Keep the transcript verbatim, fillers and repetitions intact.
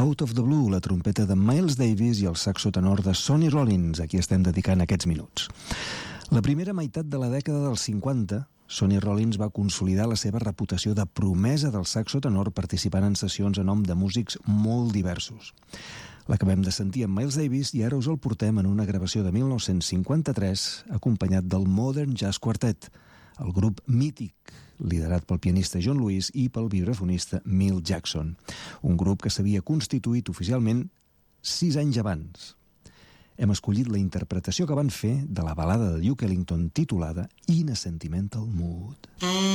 Out of the Blue, la trompeta de Miles Davis i el saxo tenor de Sonny Rollins, a qui estem dedicant aquests minuts. La primera meitat de la dècada dels cinquanta, Sonny Rollins va consolidar la seva reputació de promesa del saxo tenor participant en sessions a nom de músics molt diversos. L'acabem de sentir amb Miles Davis i ara us el portem en una gravació de mil nou-cents cinquanta-tres acompanyat del Modern Jazz Quartet, el grup mític liderat pel pianista John Lewis i pel vibrafonista Milt Jackson, un grup que s'havia constituït oficialment sis anys abans. Hem escollit la interpretació que van fer de la balada de Duke Ellington titulada In a Sentimental Mood.